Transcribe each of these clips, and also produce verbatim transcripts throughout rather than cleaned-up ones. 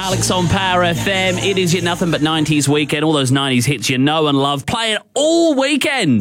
Alex on Power F M. It is your nothing but nineties weekend. All those nineties hits you know and love. Play it all weekend.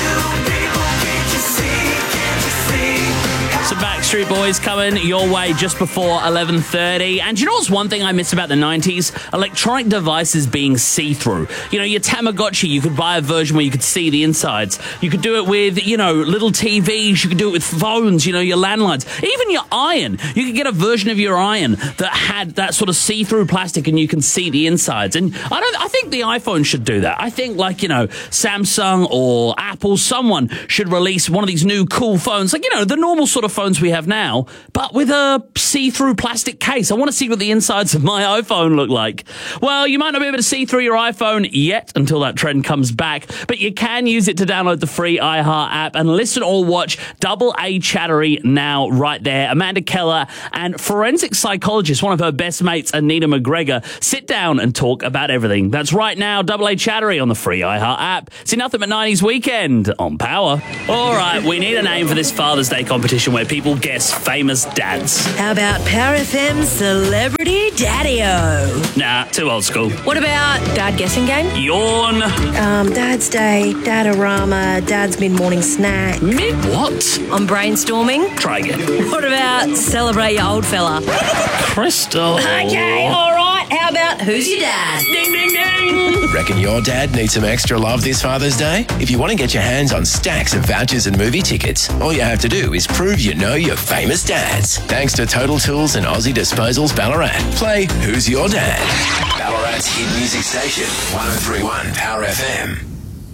Some Backstreet Boys coming your way just before eleven thirty. And you know what's one thing I miss about the nineties? Electronic devices being see-through. You know, your Tamagotchi, you could buy a version where you could see the insides. You could do it with, you know, little T Vs. You could do it with phones, you know, your landlines. Even your iron. You could get a version of your iron that had that sort of see-through plastic and you can see the insides. And I don't. I think the iPhone should do that. I think, like, you know, Samsung or Apple, someone should release one of these new cool phones. Like, you know, the normal sort of phones we have now, but with a see-through plastic case. I want to see what the insides of my iPhone look like. Well, you might not be able to see through your iPhone yet until that trend comes back, but you can use it to download the free iHeart app and listen or watch Double A Chattery now right there. Amanda Keller and forensic psychologist, one of her best mates, Anita McGregor, sit down and talk about everything. That's right now, Double A Chattery on the free iHeart app. See Nothing But nineties Weekend on Power. All right, we need a name for this Father's Day competition where people guess famous dads. How about Power F M Celebrity Daddy-O? Nah, too old school. What about Dad Guessing Game? Yawn. Um, Dad's Day, Dadarama, Dad's Mid-Morning Snack. Mid what? I'm brainstorming. Try again. What about Celebrate Your Old Fella? Crystal. Okay, all right. How about Who's Your Dad? Ding, ding, ding. Reckon your dad needs some extra love this Father's Day? If you want to get your hands on stacks of vouchers and movie tickets, all you have to do is prove you know your famous dads. Thanks to Total Tools and Aussie Disposals Ballarat. Play Who's Your Dad? Ballarat's hit music station, one oh three point one Power F M.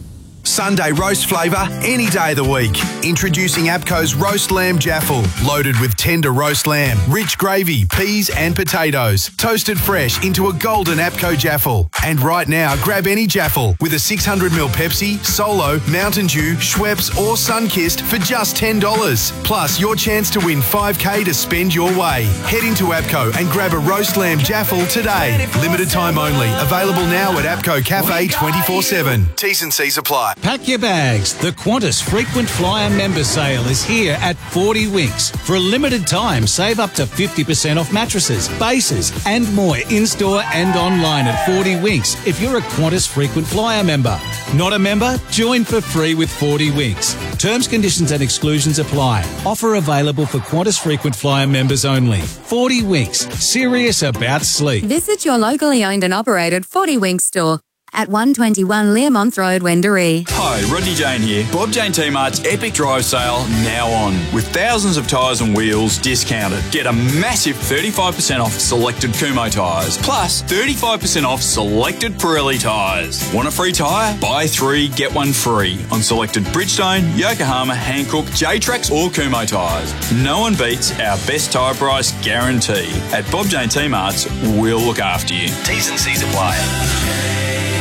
Sunday roast flavour any day of the week. Introducing APCO's Roast Lamb Jaffle, loaded with tender roast lamb, rich gravy, peas and potatoes, toasted fresh into a golden APCO Jaffle. And right now, grab any Jaffle with a six hundred milliliter Pepsi, Solo, Mountain Dew, Schweppes or Sunkist for just ten dollars. Plus your chance to win five K to spend your way. Head into APCO and grab a Roast Lamb Jaffle today. Limited time only. Available now at APCO Cafe twenty-four seven. T's and C's apply. Pack your bags. The Qantas Frequent Flyer member sale is here at forty Winks. For a limited time, save up to fifty percent off mattresses, bases and more in-store and online at forty Winks if you're a Qantas Frequent Flyer member. Not a member? Join for free with forty Winks. Terms, conditions and exclusions apply. Offer available for Qantas Frequent Flyer members only. forty Winks. Serious about sleep. Visit your locally owned and operated forty Winks store at one twenty-one Learmonth Road, Wendouree. Hi, Rodney Jane here. Bob Jane T-Mart's Epic Drive Sale now on, with thousands of tyres and wheels discounted. Get a massive thirty-five percent off selected Kumho tyres, plus thirty-five percent off selected Pirelli tyres. Want a free tyre? Buy three, get one free on selected Bridgestone, Yokohama, Hankook, J-Trax or Kumho tyres. No one beats our best tyre price guarantee. At Bob Jane T-Mart's, we'll look after you. T's and C's apply.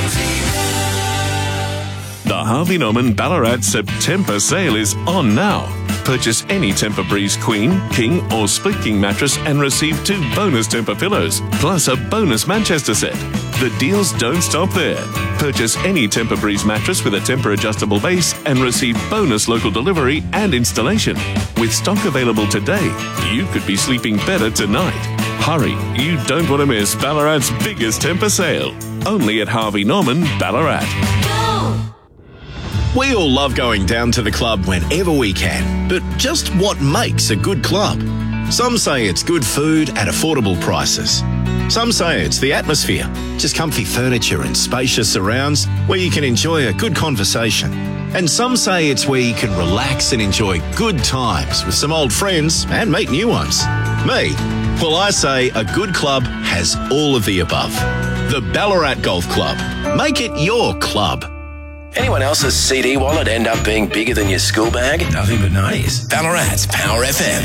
The Harvey Norman Ballarat September sale is on now. Purchase any Tempur Breeze Queen, King or Split King mattress and receive two bonus Tempur pillows, plus a bonus Manchester set. The deals don't stop there. Purchase any Tempur Breeze mattress with a Tempur adjustable base and receive bonus local delivery and installation. With stock available today, you could be sleeping better tonight. Hurry, you don't want to miss Ballarat's biggest Tempur sale. Only at Harvey Norman, Ballarat. We all love going down to the club whenever we can, but just what makes a good club? Some say it's good food at affordable prices. Some say it's the atmosphere, just comfy furniture and spacious surrounds where you can enjoy a good conversation. And some say it's where you can relax and enjoy good times with some old friends and meet new ones. Me? Well, I say a good club has all of the above. The Ballarat Golf Club. Make it your club. Anyone else's C D wallet end up being bigger than your school bag? Nothing but nineties. Ballarat's Power F M.